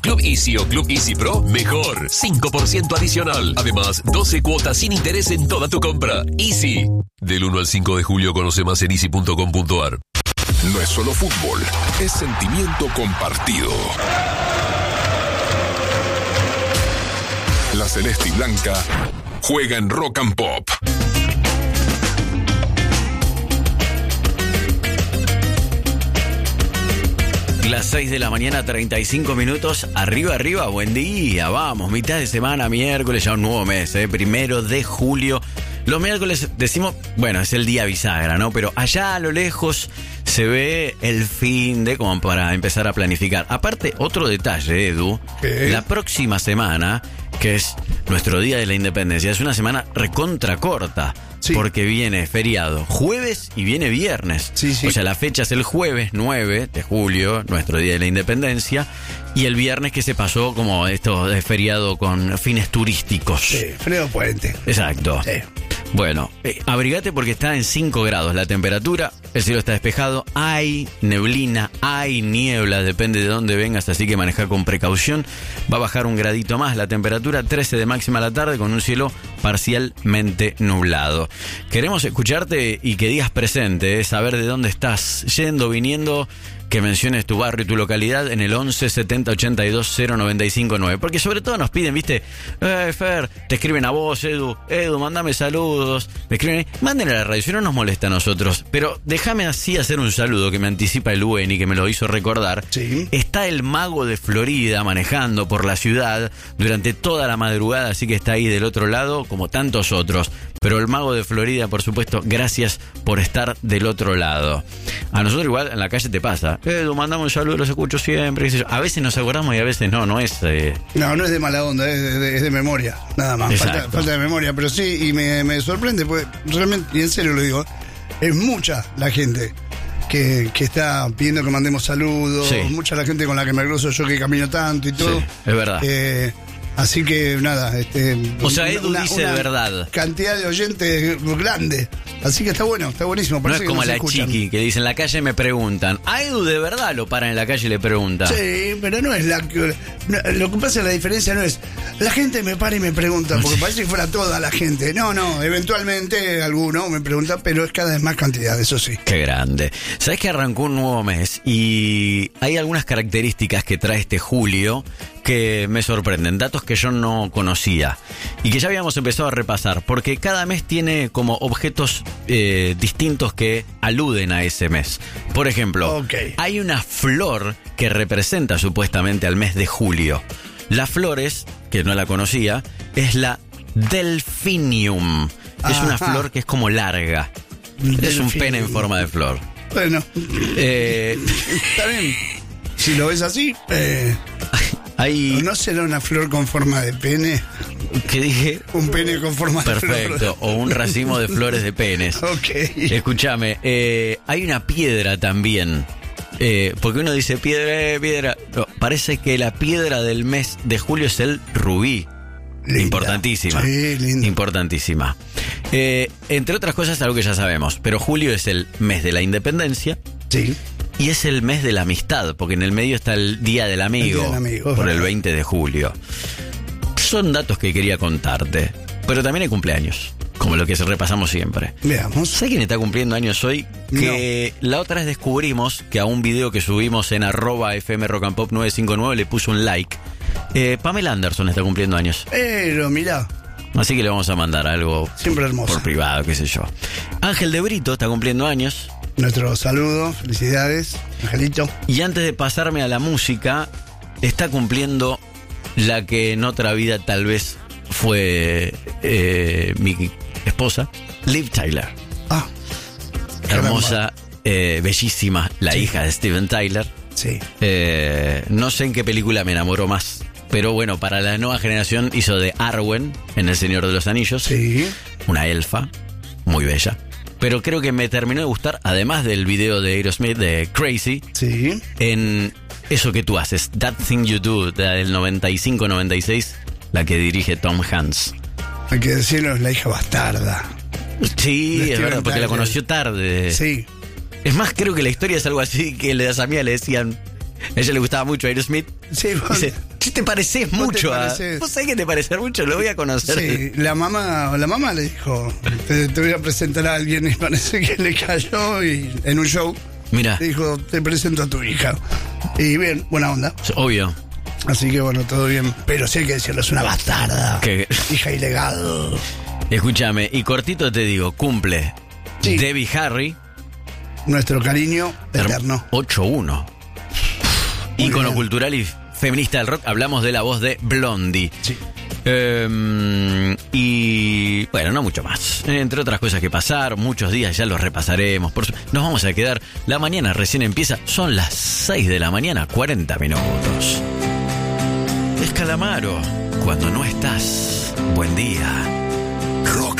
Club Easy o Club Easy Pro, mejor. 5% adicional. Además, 12 cuotas sin interés en toda tu compra. Easy. Del 1 al 5 de julio conoce más en easy.com.ar. No es solo fútbol, es sentimiento compartido. La Celeste y Blanca juega en Rock and Pop. Las 6 de la mañana, 35 minutos. Arriba, arriba, buen día. Vamos, mitad de semana, miércoles, ya un nuevo mes, 1 de julio. Los miércoles decimos, bueno, es el día bisagra, ¿no? Pero allá a lo lejos se ve el fin de como para empezar a planificar. Aparte, otro detalle, Edu. La próxima semana, que es nuestro Día de la Independencia, es una semana recontra corta. Sí. Porque viene feriado jueves y viene viernes. Sí, sí. O sea, la fecha es el jueves 9 de julio, nuestro Día de la Independencia, y el viernes que se pasó como esto de feriado con fines turísticos. Sí, frío puente. Exacto. Sí. Bueno, abrigate porque está en 5 grados la temperatura, el cielo está despejado, hay neblina, hay niebla, depende de dónde vengas, así que maneja con precaución. Va a bajar un gradito más la temperatura, 13 de máxima a la tarde con un cielo parcialmente nublado. Queremos escucharte y que digas presente, saber de dónde estás yendo, viniendo, que menciones tu barrio y tu localidad en el 11 70 82 095 9. Porque sobre todo nos piden, ¿viste? Fer, te escriben a vos, Edu, mándame saludos. Me escriben, manden a la radio, si no nos molesta a nosotros. Pero déjame así hacer un saludo que me anticipa el Weni, que me lo hizo recordar. Sí. Está el mago de Florida manejando por la ciudad durante toda la madrugada, así que está ahí del otro lado, como tantos otros. Pero el mago de Florida, por supuesto, gracias por estar del otro lado. A nosotros igual en la calle te pasa. Edu, mandamos un saludo, los escucho siempre. Qué sé yo. A veces nos acordamos y a veces no es... No es de mala onda, es de memoria, nada más. Falta de memoria, pero sí, y me sorprende, porque realmente, y en serio lo digo, es mucha la gente que está pidiendo que mandemos saludos, sí. Mucha la gente con la que me cruzo yo que camino tanto y todo. Sí, es verdad. Así que nada, o sea, Edu dice de verdad. Cantidad de oyentes grande. Así que está bueno, está buenísimo. No es como la Chiqui que dice en la calle me preguntan. A Edu de verdad lo paran en la calle y le preguntan. Sí, pero no es lo que pasa, la diferencia no es la gente me para y me pregunta, porque parece que fuera toda la gente. No, eventualmente alguno me pregunta, pero es cada vez más cantidad, eso sí. Qué grande. Sabes que arrancó un nuevo mes y hay algunas características que trae este julio que me sorprenden, datos que yo no conocía y que ya habíamos empezado a repasar, porque cada mes tiene como objetos distintos que aluden a ese mes. Por ejemplo, hay una flor que representa supuestamente al mes de julio. La flor es, que no la conocía, es la Delphinium. Es una flor que es como larga. Es un pene en forma de flor. Bueno, está bien. Si lo ves así, ¿no será una flor con forma de pene? ¿Qué dije? Un pene con forma de flor. Perfecto, o un racimo de flores de penes. Escúchame, hay una piedra también. Porque uno dice piedra. No, parece que la piedra del mes de julio es el rubí. Linda. Importantísima. Sí, linda. Importantísima. Entre otras cosas, algo que ya sabemos. Pero julio es el mes de la independencia. Sí. Y es el mes de la amistad, porque en el medio está el Día del Amigo, por el 20 de julio. Son datos que quería contarte, pero también hay cumpleaños, como lo que repasamos siempre. Veamos. ¿Sabes quién está cumpliendo años hoy? Que la otra vez descubrimos que a un video que subimos en @fmrockandpop 959 le puso un like. Pamela Anderson está cumpliendo años. Pero mirá. Así que le vamos a mandar algo siempre hermoso por privado, qué sé yo. Ángel de Brito está cumpliendo años. Nuestro saludo, felicidades, Angelito. Y antes de pasarme a la música, está cumpliendo la que en otra vida tal vez fue mi esposa, Liv Tyler. Hermosa, bellísima, la hija de Steven Tyler. Sí. No sé en qué película me enamoró más, pero bueno, para la nueva generación hizo de Arwen en El Señor de los Anillos. Sí. Una elfa, muy bella. Pero creo que me terminó de gustar, además del video de Aerosmith, de Crazy, sí, en Eso que tú haces, That Thing You Do, del 95-96, la que dirige Tom Hanks. Hay que decirlo, es la hija bastarda. Sí, es verdad, porque la conoció tarde. Sí. Es más, creo que la historia es algo así, que a mí le decían, a ella le gustaba mucho Aerosmith. Sí, dice, Si te pareces mucho vos sabés que te pareces mucho, lo voy a conocer. Sí, la mamá le dijo, te voy a presentar a alguien, y parece que le cayó y en un show. Mira. Le dijo, te presento a tu hija. Y bien, buena onda. Obvio. Así que bueno, todo bien. Pero sí hay que decirlo, es una bastarda. ¿Qué? Hija ilegado. Escúchame, y cortito te digo, cumple Sí. Debbie Harry. Nuestro cariño eterno. 8-1. Ícono bien. cultural y feminista del rock. Hablamos de la voz de Blondie. Sí. Y bueno, no mucho más. Entre otras cosas que pasar, muchos días ya los repasaremos. Nos vamos a quedar. La mañana recién empieza. Son las 6 de la mañana, 40 minutos. Es Calamaro. Cuando no estás. Buen día. Rock